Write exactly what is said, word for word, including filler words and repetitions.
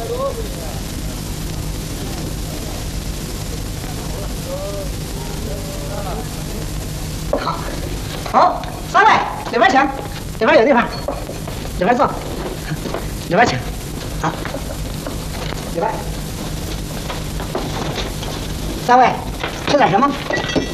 好，好，三位里边请，里边有地方，里边坐，里边请。好，里边。三位吃点什么？